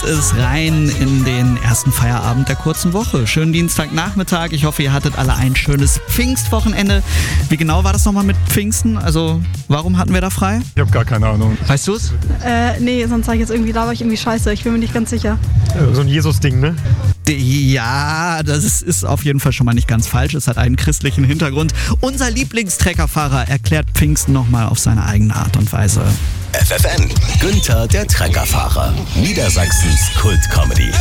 Es rein in den ersten Feierabend der kurzen Woche. Schönen Dienstagnachmittag. Ich hoffe, ihr hattet alle ein schönes Pfingstwochenende. Wie genau war das nochmal mit Pfingsten? Also, warum hatten wir da frei? Ich habe gar keine Ahnung. Weißt du es? Nee, sonst sage ich jetzt irgendwie, da war ich irgendwie scheiße. Ich bin mir nicht ganz sicher. So ein Jesus-Ding, ne? Ja, das ist auf jeden Fall schon mal nicht ganz falsch. Es hat einen christlichen Hintergrund. Unser Lieblingstreckerfahrer erklärt Pfingsten nochmal auf seine eigene Art und Weise. FFN, Günther der Treckerfahrer, Niedersachsens Kultcomedy.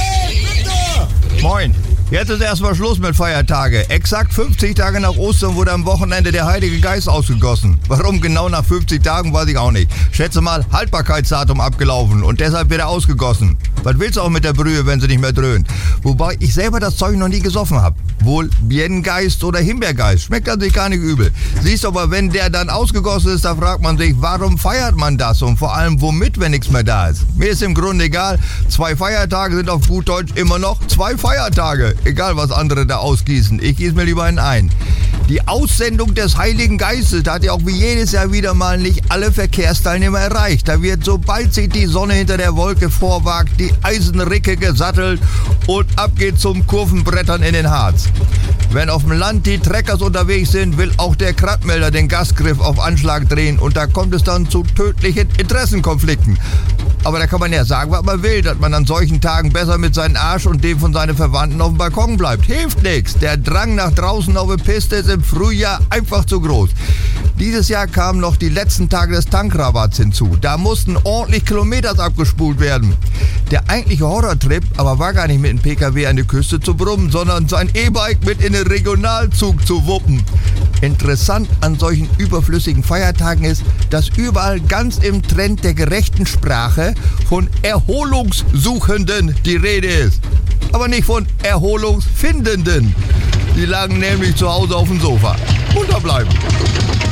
Moin. Jetzt ist erstmal Schluss mit Feiertage. Exakt 50 Tage nach Ostern wurde am Wochenende der Heilige Geist ausgegossen. Warum genau nach 50 Tagen, weiß ich auch nicht. Schätze mal, Haltbarkeitsdatum abgelaufen und deshalb wieder ausgegossen. Was willst du auch mit der Brühe, wenn sie nicht mehr dröhnt? Wobei ich selber das Zeug noch nie gesoffen habe. Wohl Birnengeist oder Himbeergeist. Schmeckt an sich gar nicht übel. Siehst aber, wenn der dann ausgegossen ist, da fragt man sich, warum feiert man das? Und vor allem, womit, wenn nichts mehr da ist? Mir ist im Grunde egal. 2 Feiertage sind auf gut Deutsch immer noch 2 Feiertage. Egal, was andere da ausgießen. Ich gieße mir lieber einen ein. Die Aussendung des Heiligen Geistes hat ja auch wie jedes Jahr wieder mal nicht alle Verkehrsteilnehmer erreicht. Da wird, sobald sich die Sonne hinter der Wolke vorwagt, die Eisenricke gesattelt und ab geht zum Kurvenbrettern in den Harz. Wenn auf dem Land die Treckers unterwegs sind, will auch der Krattmelder den Gasgriff auf Anschlag drehen und da kommt es dann zu tödlichen Interessenkonflikten. Aber da kann man ja sagen, was man will, dass man an solchen Tagen besser mit seinem Arsch und dem von seinen Verwandten auf dem Balkon bleibt. Hilft nichts. Der Drang nach draußen auf der Piste ist im Frühjahr einfach zu groß. Dieses Jahr kamen noch die letzten Tage des Tankrabatts hinzu. Da mussten ordentlich Kilometer abgespult werden. Der eigentliche Horrortrip aber war gar nicht mit dem PKW an die Küste zu brummen, sondern sein E-Bike mit in den Regionalzug zu wuppen. Interessant an solchen überflüssigen Feiertagen ist, dass überall ganz im Trend der gerechten Sprache von Erholungssuchenden die Rede ist. Aber nicht von Erholungsfindenden. Die lagen nämlich zu Hause auf dem Sofa. Unterbleiben.